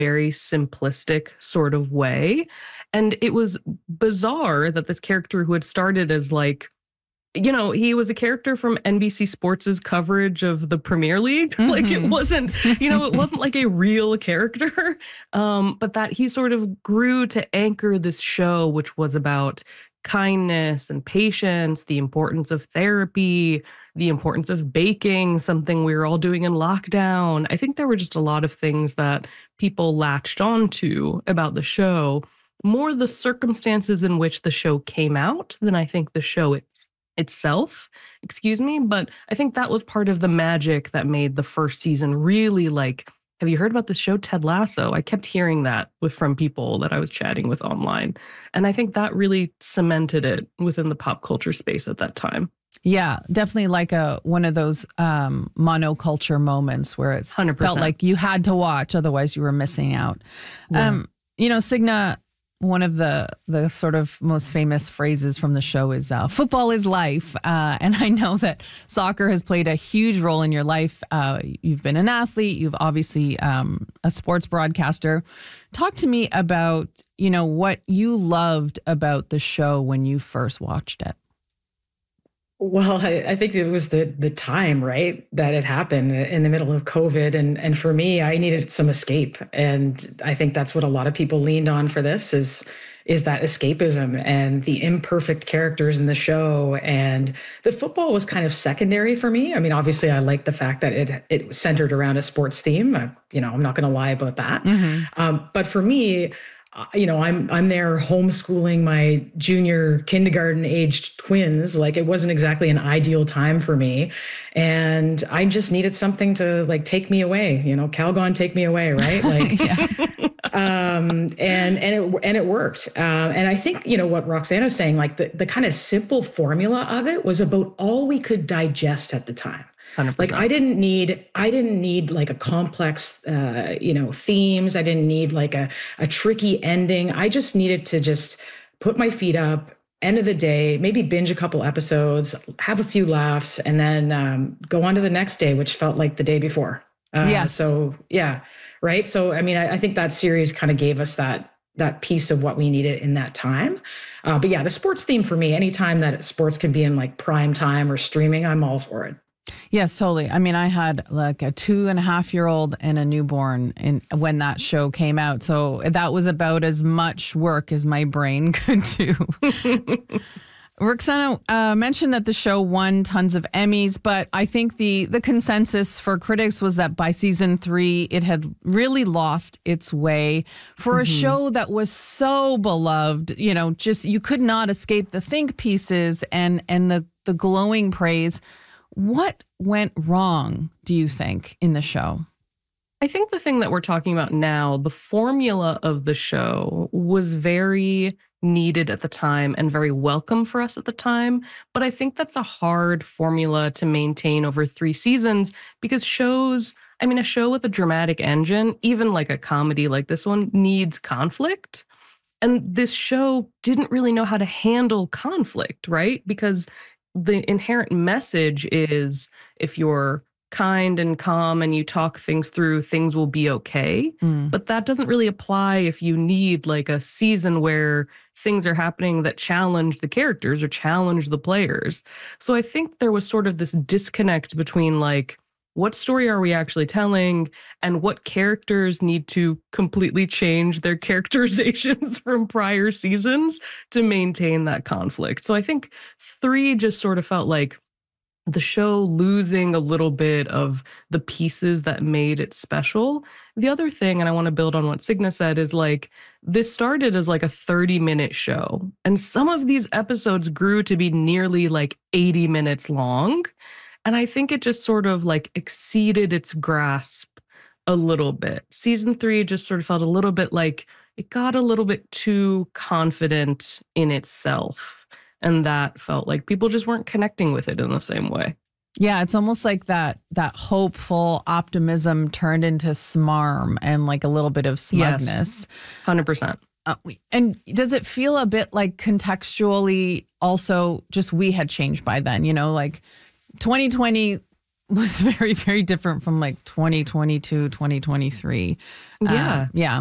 very simplistic sort of way. And it was bizarre that this character who had started as like, he was a character from NBC Sports's coverage of the Premier League. Like it wasn't, it wasn't like a real character, but that he sort of grew to anchor this show, which was about kindness and patience, the importance of therapy, the importance of baking, something we were all doing in lockdown. I think there were just a lot of things that people latched onto about the show, more the circumstances in which the show came out than I think the show itself, but I think that was part of the magic that made the first season really like, have you heard about this show, Ted Lasso? I kept hearing that from people that I was chatting with online. And I think that really cemented it within the pop culture space at that time. Yeah, definitely like one of those monoculture moments where it 100%. Felt like you had to watch, otherwise you were missing out. Yeah. Signa, one of the sort of most famous phrases from the show is football is life. And I know that soccer has played a huge role in your life. You've been an athlete. You've obviously a sports broadcaster. Talk to me about, what you loved about the show when you first watched it. Well, I think it was the time, right, that it happened in the middle of COVID. And for me, I needed some escape. And I think that's what a lot of people leaned on for this is that escapism and the imperfect characters in the show. And the football was kind of secondary for me. I mean, obviously, I like the fact that it centered around a sports theme. I'm not going to lie about that. Mm-hmm. But for me, I'm there homeschooling my junior kindergarten aged twins. Like it wasn't exactly an ideal time for me. And I just needed something to like take me away, Calgon, take me away. Right. Like, and it worked. And I think, what Roxanne was saying, like the kind of simple formula of it was about all we could digest at the time. 100%. Like I didn't need like a complex, themes. I didn't need like a tricky ending. I just needed to just put my feet up, end of the day, maybe binge a couple episodes, have a few laughs, and then go on to the next day, which felt like the day before. So yeah. Right. So, I mean, I think that series kind of gave us that piece of what we needed in that time. But yeah, the sports theme for me, anytime that sports can be in like prime time or streaming, I'm all for it. Yes, totally. I mean, I had like a 2.5-year-old and a newborn when that show came out. So that was about as much work as my brain could do. Roxana mentioned that the show won tons of Emmys, but I think the consensus for critics was that by season 3, it had really lost its way for a show that was so beloved. Just you could not escape the think pieces and the glowing praise. What went wrong, do you think, in the show? I think the thing that we're talking about now, the formula of the show was very needed at the time and very welcome for us at the time. But I think that's a hard formula to maintain over 3 seasons because a show with a dramatic engine, even like a comedy like this one, needs conflict. And this show didn't really know how to handle conflict, right? Because the inherent message is if you're kind and calm and you talk things through, things will be okay. But that doesn't really apply if you need like a season where things are happening that challenge the characters or challenge the players. So I think there was sort of this disconnect between like, what story are we actually telling and what characters need to completely change their characterizations from prior seasons to maintain that conflict. So I think 3 just sort of felt like the show losing a little bit of the pieces that made it special. The other thing, and I want to build on what Signa said, is like this started as like a 30-minute show. And some of these episodes grew to be nearly like 80 minutes long. And I think it just sort of like exceeded its grasp a little bit. Season 3 just sort of felt a little bit like it got a little bit too confident in itself. And that felt like people just weren't connecting with it in the same way. Yeah, it's almost like that hopeful optimism turned into smarm and like a little bit of smugness. Yes, 100%. And does it feel a bit like contextually also just we had changed by then, like 2020 was very, very different from like 2022, 2023. Yeah. Yeah.